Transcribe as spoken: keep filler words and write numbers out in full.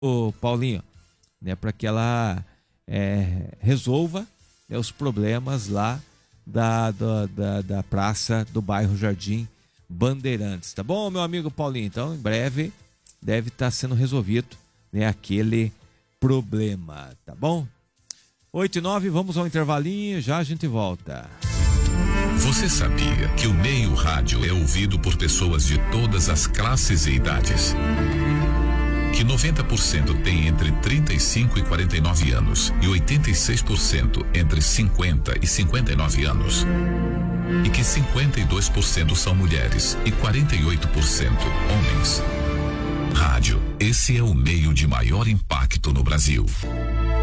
ô Paulinho, né, para que ela é, resolva, né, os problemas lá da, da, da, da praça do bairro Jardim Bandeirantes, tá bom, meu amigo Paulinho? Então, em breve deve estar sendo resolvido, né, aquele problema, tá bom? oito e nove, vamos ao intervalinho, já a gente volta. Você sabia que o meio rádio é ouvido por pessoas de todas as classes e idades? Que noventa por cento tem entre trinta e cinco e quarenta e nove anos e oitenta e seis por cento entre cinquenta e cinquenta e nove anos? E que cinquenta e dois por cento são mulheres e quarenta e oito por cento homens? Rádio, esse é o meio de maior impacto no Brasil.